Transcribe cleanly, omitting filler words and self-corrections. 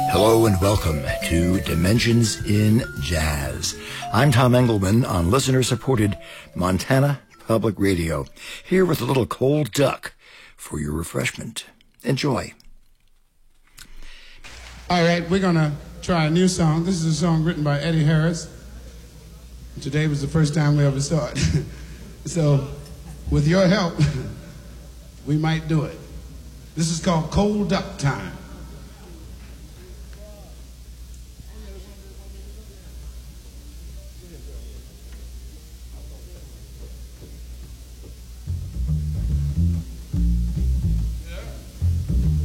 Hello and welcome to Dimensions in Jazz. I'm Tom Engelman on listener-supported Montana Public Radio, here with a little cold duck for your refreshment. Enjoy. All right, we're going to try a new song. This is a song written by Eddie Harris. Today was the first time we ever saw it. So, with your help, we might do it. This is called Cold Duck Time.